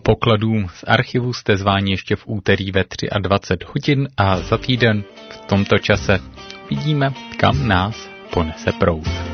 pokladům z archivu jste zváni ještě v úterý ve 23 hodin a za týden v tomto čase vidíme, kam nás ponese proud.